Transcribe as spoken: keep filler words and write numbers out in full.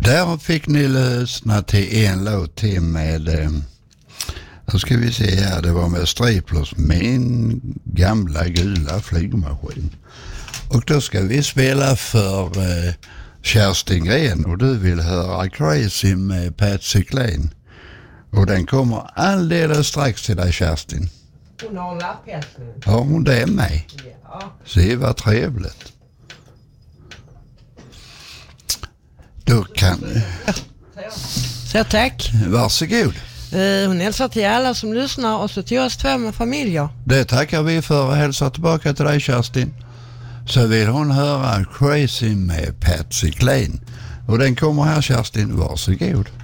Där fick ni lyssna till en låt till med, eh, då ska vi se här, det var med Striplers, min gamla gula flygmaskin. Och då ska vi spela för eh, Kerstin Gren, och du vill höra Crazy med Patsy Cline. Och den kommer alldeles strax till dig, Kerstin. Hon har en lapphälsning. Ja, hon det är med. Ja. Se vad trevligt. Då kan... Så tack. Varsågod. Eh, hon hälsar till alla som lyssnar och så till oss två med familjer. Det tackar vi för och hälsar tillbaka till dig, Kerstin. Så vill hon höra Crazy med Patsy Cline. Och den kommer här, Kerstin. Varsågod.